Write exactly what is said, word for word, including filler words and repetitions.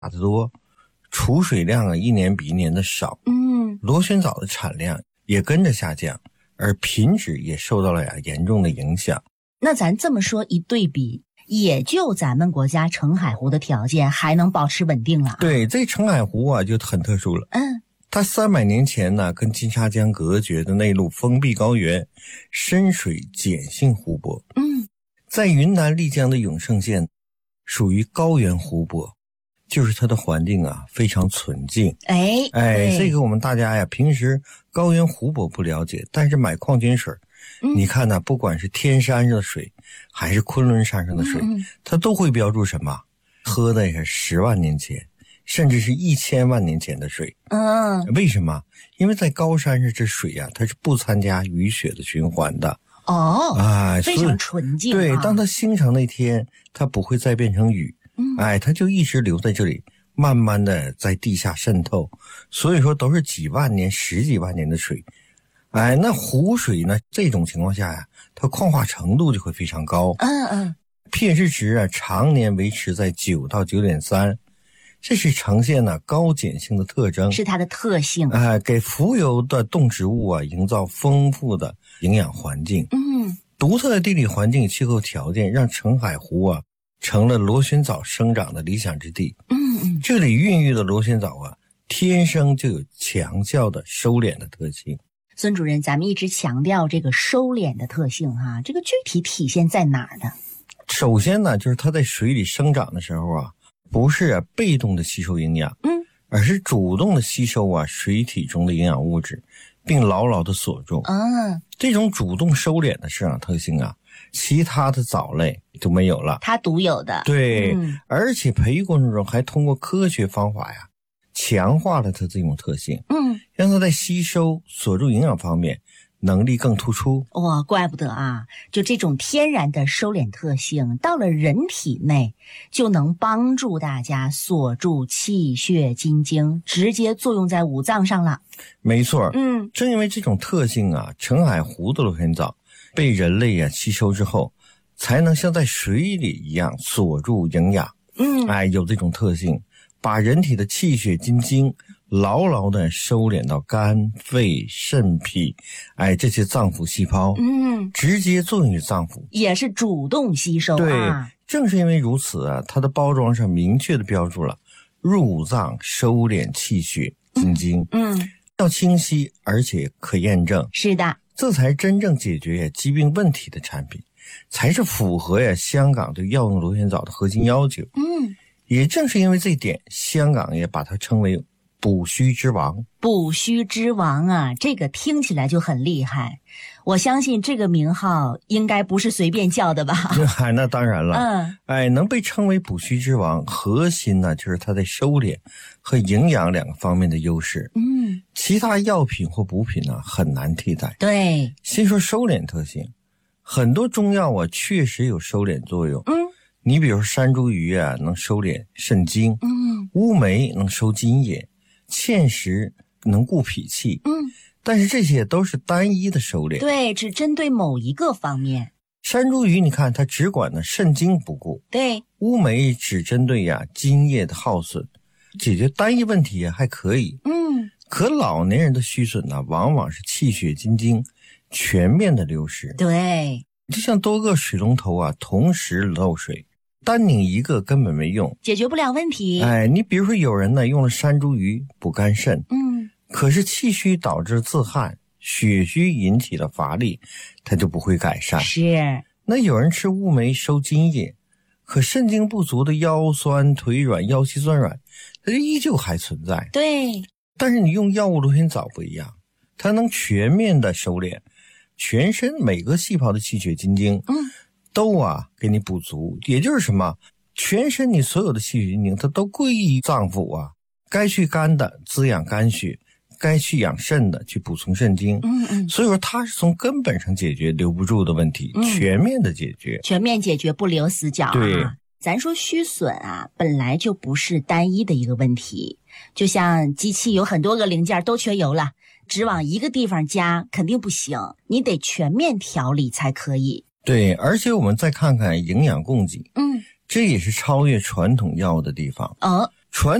打得多，储水量啊一年比一年的少， 嗯， 螺旋藻的产量也跟着下降，而品质也受到了呀严重的影响。 那咱这么说一对比，也就咱们国家澄海湖的条件还能保持稳定了。 对，这澄海湖啊就很特殊了。 嗯， 它三百年前呢跟金沙江隔绝的内陆封闭高原，深水碱性湖泊。 嗯， 在云南丽江的永胜县属于高原湖泊，就是它的环境啊非常纯净。 哎哎，这个我们大家呀平时高原湖泊不了解，但是买矿泉水、嗯、你看呢，不管是天山上的水还是昆仑山上的水、嗯、它都会标注什么？喝的是十万年前甚至是一千万年前的水。 嗯， 为什么？因为在高山上这水啊它是不参加雨雪的循环的。 哦， 哎， 非常纯净、啊、 对，当它形成那天它不会再变成雨、嗯、哎，它就一直留在这里，慢慢的在地下渗透，所以说都是几万年十几万年的水。哎，那湖水呢这种情况下呀，它矿化程度就会非常高。 嗯嗯 pH 值啊常年维持在九到九点三，这是呈现了高碱性的特征， 是它的特性。 哎，给浮游的动植物啊营造丰富的营养环境。 嗯， 独特的地理环境气候条件让澄海湖啊成了螺旋藻生长的理想之地。 嗯嗯， 这里孕育的螺旋藻啊天生就有强效的收敛的特性。 孙主任，咱们一直强调这个收敛的特性哈、啊，这个具体体现在哪儿呢？ 首先呢，就是它在水里生长的时候啊，不是、啊、被动的吸收营养， 嗯， 而是主动的吸收啊水体中的营养物质，并牢牢的锁住。 嗯， 这种主动收敛的生长特性啊，其他的藻类都没有了， 它独有的。 对、 嗯， 而且培育过程中还通过科学方法呀，强化了它这种特性， 嗯， 让它在吸收锁住营养方面能力更突出。 哇，怪不得啊，就这种天然的收敛特性到了人体内就能帮助大家锁住气血津精，直接作用在五脏上了。 没错， 嗯， 正因为这种特性啊，澄海湖的螺旋藻被人类啊吸收之后，才能像在水里一样锁住营养。 嗯， 哎，有这种特性，把人体的气血津精牢牢地收敛到肝、肺、肾、脾，哎，这些脏腑细胞， 嗯， 直接作用于脏腑， 也是主动吸收啊。 对，正是因为如此啊，它的包装上明确地标注了入五脏收敛气血津精， 嗯，嗯， 要清晰而且可验证。 是的， 这才真正解决疾病问题的产品，才是符合呀香港对药用螺旋藻的核心要求。 嗯， 也正是因为这一点，香港也把它称为补虚之王。 补虚之王啊，这个听起来就很厉害。我相信这个名号应该不是随便叫的吧？ 哎，那当然了。 嗯， 哎，能被称为补虚之王，核心呢就是它在收敛和营养两个方面的优势。 嗯， 其他药品或补品呢很难替代。 对， 先说收敛特性，很多中药啊确实有收敛作用。 嗯， 你比如说山茱萸啊能收敛肾精， 嗯， 乌梅能收津液，芡实能固脾气， 嗯， 但是这些都是单一的收敛， 对，只针对某一个方面。 山茱萸你看它只管呢肾精不顾， 对， 乌梅只针对呀津液的耗损，解决单一问题还可以。 嗯， 可老年人的虚损呢，往往是气血津精全面的流失。 对， 就像多个水龙头啊同时漏水，单拧一个根本没用， 解决不了问题。 哎，你比如说有人呢用了山茱萸补肝肾， 嗯， 可是气虚导致自汗，血虚引起了乏力，它就不会改善。 是。 那有人吃乌梅收津液，可肾精不足的腰酸腿软腰膝酸软它就依旧还存在。 对， 但是你用药物螺旋藻不一样，它能全面的收敛全身每个细胞的气血津精， 嗯， 都啊给你补足。也就是什么，全身你所有的气血津精它都归于脏腑啊，该去肝的滋养肝血，该去养肾的去补充肾精。 嗯嗯， 所以说它是从根本上解决留不住的问题， 嗯， 全面的解决， 全面解决，不留死角啊。 对， 咱说虚损啊，本来就不是单一的一个问题，就像机器有很多个零件都缺油了，只往一个地方加肯定不行，你得全面调理才可以。 对，而且我们再看看营养供给， 嗯， 这也是超越传统药物的地方。 哦， 传